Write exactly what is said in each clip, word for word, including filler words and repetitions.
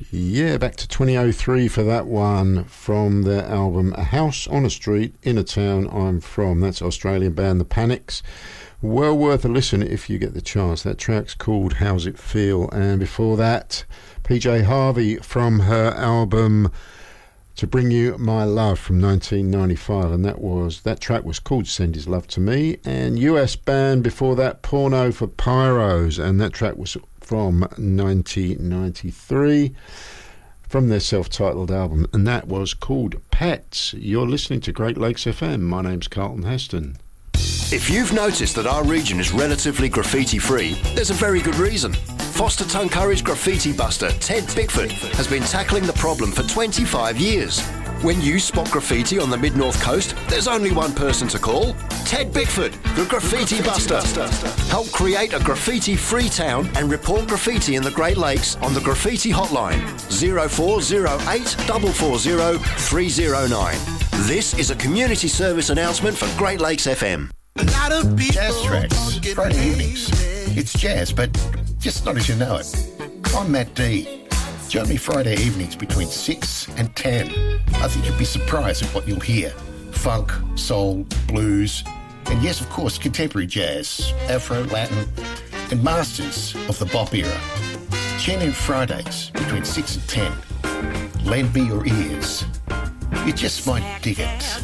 Yeah, back to twenty oh three for that one from their album A House on a Street in a Town I'm From. That's Australian band The Panics. Well worth a listen if you get the chance. That track's called How's It Feel? And before that, P J Harvey from her album To Bring You My Love from nineteen ninety-five, and that was that track was called Send His Love to Me. And U S band before that, Porno for Pyros, and that track was from nineteen ninety-three from their self-titled album, and that was called Pets. You're listening to Great Lakes F M. My name's Carlton Heston. If you've noticed that our region is relatively graffiti-free, there's a very good reason. Foster Tuncurry's graffiti buster, Ted Bickford, has been tackling the problem for twenty-five years. When you spot graffiti on the mid-north coast, there's only one person to call. Ted Bickford, the Graffiti Buster. Help create a graffiti-free town and report graffiti in the Great Lakes on the Graffiti Hotline, zero four zero eight four four zero three zero nine. This is a community service announcement for Great Lakes F M. Jazz Tracks, Friday evenings. It's jazz, but just not as you know it. I'm Matt D. Join me Friday evenings between six and ten. I think you'll be surprised at what you'll hear. Funk, soul, blues, and yes, of course, contemporary jazz, Afro, Latin, and masters of the bop era. Tune in Fridays between six and ten. Lend me your ears. You just might dig it.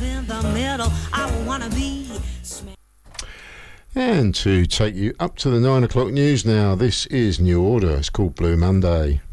And to take you up to the nine o'clock news now, this is New Order. It's called Blue Monday.